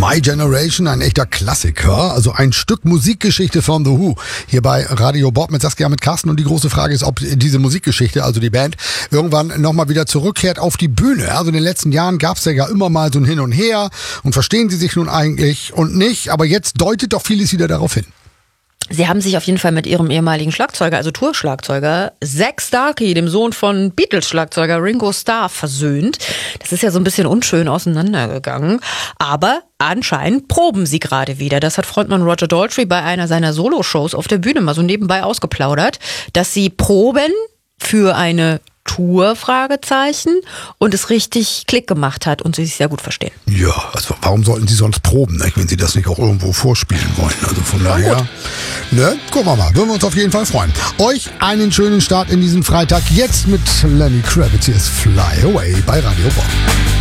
My Generation, ein echter Klassiker, also ein Stück Musikgeschichte von The Who. Hier bei Radio Bob mit Saskia, mit Carsten. Und die große Frage ist, ob diese Musikgeschichte, also die Band, irgendwann nochmal wieder zurückkehrt auf die Bühne. Also in den letzten Jahren gab es ja immer mal so ein Hin und Her. Und verstehen sie sich nun eigentlich und nicht. Aber jetzt deutet doch vieles wieder darauf hin. Sie haben sich auf jeden Fall mit ihrem ehemaligen Schlagzeuger, also Tourschlagzeuger, Zak Starkey, dem Sohn von Beatles-Schlagzeuger Ringo Starr, versöhnt. Das ist ja so ein bisschen unschön auseinandergegangen. Aber anscheinend proben sie gerade wieder. Das hat Frontmann Roger Daltrey bei einer seiner Solo-Shows auf der Bühne mal so nebenbei ausgeplaudert, dass sie proben für eine Tour, Fragezeichen, und es richtig Klick gemacht hat und sie sich sehr gut verstehen. Ja, also warum sollten sie sonst proben, ne, wenn sie das nicht auch irgendwo vorspielen wollen? Also von daher, ne, gucken wir mal, würden wir uns auf jeden Fall freuen. Euch einen schönen Start in diesen Freitag, jetzt mit Lenny Kravitz, hier ist Fly Away bei Radio Bob.